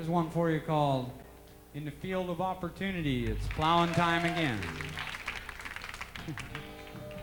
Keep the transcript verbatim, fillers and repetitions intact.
Here's one for you called In the Field of Opportunity. It's plowing time again.